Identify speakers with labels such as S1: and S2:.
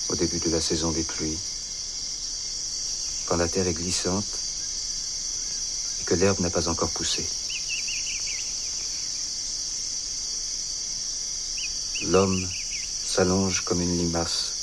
S1: au début de la saison des pluies, quand la terre est glissante et que l'herbe n'a pas encore poussé. L'homme s'allonge comme une limace